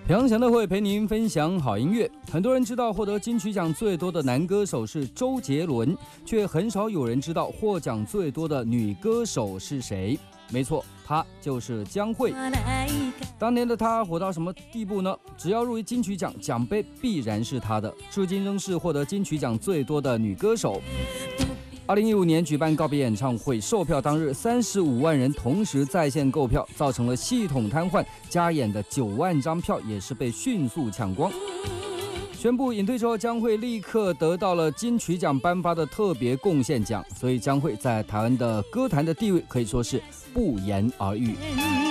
杨翔的会陪您分享好音乐。很多人知道获得金曲奖最多的男歌手是周杰伦，却很少有人知道获奖最多的女歌手是谁。没错，她就是江蕙。当年的她火到什么地步呢？只要入围金曲奖，奖杯必然是她的，至今仍是获得金曲奖最多的女歌手。2015年举办告别演唱会，售票当日35万人同时在线购票，造成了系统瘫痪，加演的9万张票也是被迅速抢光。宣布隐退之后，江蕙立刻得到了金曲奖颁发的特别贡献奖，所以江蕙在台湾的歌坛的地位可以说是不言而喻。